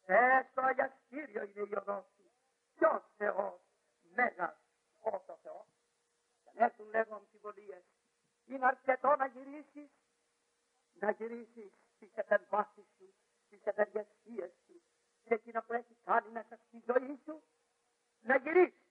Στο αγιαστήριο είναι η οδός σου. Ποιος Θεός, μέγας ως ο Θεός. Δεν έρθουν λέγον αμφιβολίες. Είναι αρκετό να γυρίσεις, στις επεμβάσεις σου, στις ευεργεσίες σου, σε εκείνα που έχει κάνει μέσα στη ζωή σου, να γυρίσεις.